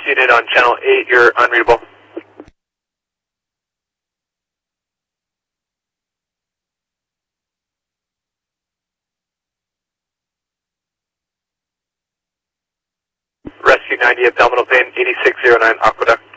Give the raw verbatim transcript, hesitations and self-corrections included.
unit on channel eight, you're unreadable. Rescue ninety, abdominal vein eighty-six oh nine, Aqueduct.